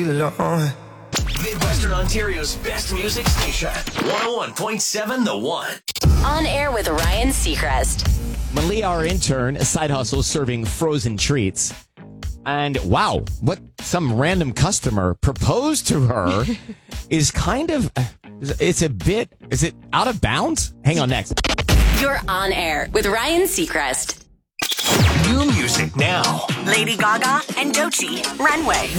alone. Midwestern Ontario's best music station. 101.7 The One. On air with Ryan Seacrest. Malia, our intern, a side hustle serving frozen treats. And wow, what some random customer proposed to her is kind of, is it out of bounds? Hang on next. You're on air with Ryan Seacrest. New music now. Lady Gaga and Doechii, Runway.